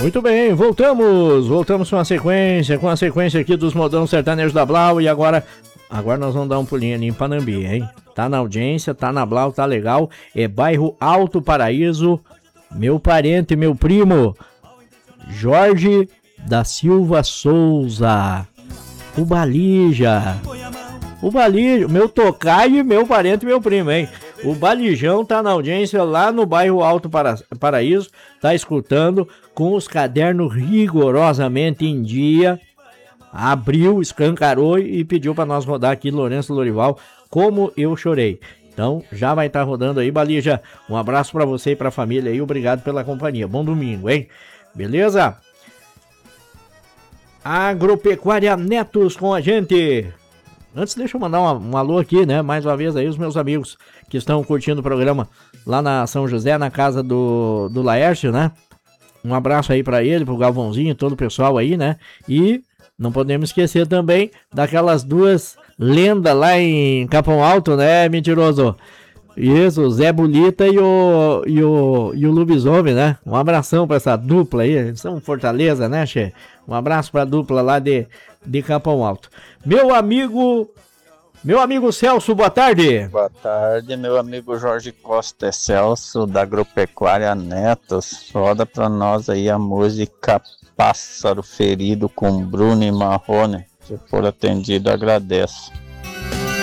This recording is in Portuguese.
Muito bem, voltamos com a sequência aqui dos modão sertanejos da Blau. E agora nós vamos dar um pulinho ali em Panambi, hein? Tá na audiência, tá na Blau, tá legal. É bairro Alto Paraíso. Meu parente, meu primo, Jorge da Silva Souza. O Balija, meu tocaio e meu parente, meu primo, hein? O Balijão tá na audiência lá no bairro Alto Paraíso, tá escutando com os cadernos rigorosamente em dia. Abriu, escancarou e pediu para nós rodar aqui Lourenço Lorival, Como Eu Chorei. Então já vai estar rodando aí, Balija. Um abraço para você e para a família aí, obrigado pela companhia. Bom domingo, hein? Beleza? Agropecuária Netos com a gente. Antes, deixa eu mandar um alô aqui, né? Mais uma vez aí, os meus amigos que estão curtindo o programa lá na São José, na casa do Laércio, né? Um abraço aí pra ele, pro Galvãozinho, todo o pessoal aí, né? E não podemos esquecer também daquelas duas lendas lá em Capão Alto, né, mentiroso? Isso, o Zé Bolita e o Lobisomem, né? Um abração pra essa dupla aí, eles são Fortaleza, né, che? Um abraço pra dupla lá de Capão Alto. Meu amigo Celso, boa tarde. Boa tarde, meu amigo Jorge Costa, é Celso da Agropecuária Netos. Roda pra nós aí a música Pássaro Ferido com Bruno e Marrone. Se for atendido, agradeço.